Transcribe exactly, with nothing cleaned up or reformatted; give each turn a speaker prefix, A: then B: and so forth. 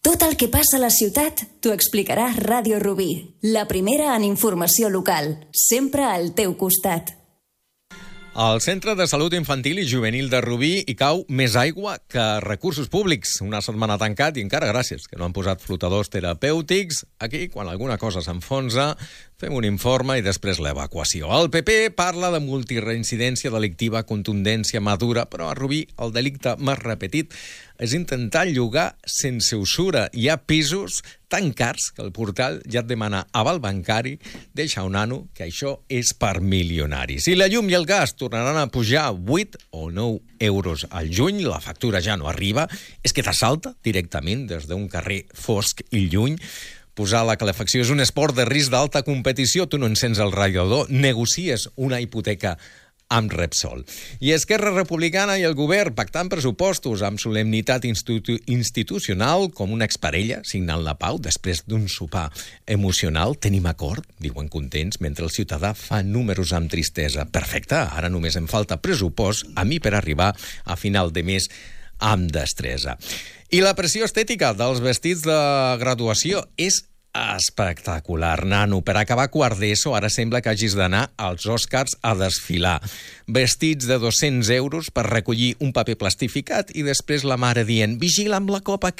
A: Tot el que passa a la ciutat t'ho explicarà Ràdio Rubí, la primera en informació local, sempre al teu costat.
B: Al Centre de Salut Infantil i Juvenil de Rubí hi cau més aigua que recursos públics. Una setmana tancat i encara gràcies que no han posat flotadors terapèutics. Aquí, quan alguna cosa s'enfonsa, fem un informe i després l'evacuació. El P P parla de multireincidència delictiva, contundència madura, però a Rubí el delicte més repetit és intentar llogar sense usura. Hi ha pisos tan cars que el portal ja et demana aval bancari. Deixa un nano que això és per milionaris. I la llum i el gas tornaran a pujar vuit o nou euros al juny. La factura ja no arriba. És que t'assalta directament des d'un carrer fosc i lluny. Posar la calefacció és un esport de risc d'alta competició. Tu no encens el radiador, negocies una hipoteca amb Repsol. I Esquerra Republicana i el govern pactant pressupostos amb solemnitat institu institucional com una exparella signant la pau després d'un sopar emocional. Tenim acord, diuen contents, mentre el ciutadà fa números amb tristesa. Perfecte, ara només em falta pressupost a mi per arribar a final de mes amb destresa. I la pressió estètica dels vestits de graduació és espectacular, nano. Per acabar quart d'ESO, ara sembla que hagis d'anar als Oscars a desfilar. Vestits de dos-cents euros per recollir un paper plastificat i després la mare dient vigila amb la copa